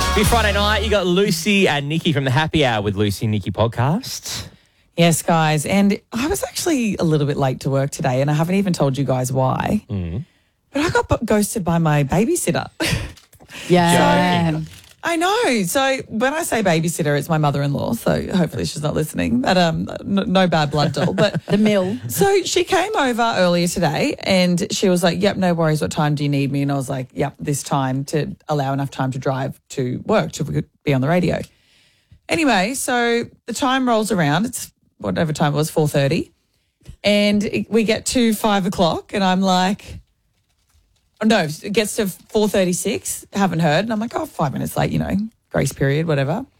Happy Friday night. You got Lucy and Nikki from the Happy Hour with Lucy and Nikki podcast. Yes, guys. And I was actually a little bit late to work today, and I haven't even told you guys why. But I got ghosted by my babysitter. Yeah. I know. So when I say babysitter, it's my mother-in-law. So hopefully she's not listening. But no bad blood doll. But The mill. so she came over earlier today, and she was like, "Yep, no worries. What time do you need me?" And I was like, "Yep, this time to allow enough time to drive to work to be on the radio." Anyway, so the time rolls around. It's whatever time it was, 4:30, and we get to 5 o'clock, and I'm like. No, it gets to 4:36, haven't heard. And I'm like, 5 minutes late, grace period, whatever.